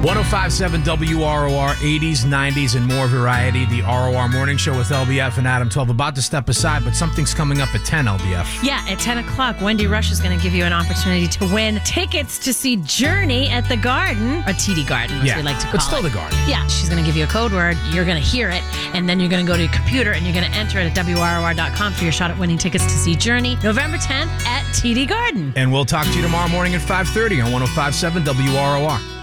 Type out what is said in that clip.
1057 WROR, 80s, 90s, and more variety. The ROR Morning Show with LBF and Adam 12. About to step aside, but something's coming up at 10, LBF. Yeah, at 10 o'clock, Wendy Rush is going to give you an opportunity to win tickets to see Journey at the Garden, or TD Garden, as we like to call it. It's still the Garden. Yeah, she's going to give you a code word. You're going to hear it, and then you're going to go to your computer, and you're going to enter it at WROR.com for your shot at winning tickets to see Journey November 10th at TD Garden. And we'll talk to you tomorrow morning at 5:30 on 1057 WROR.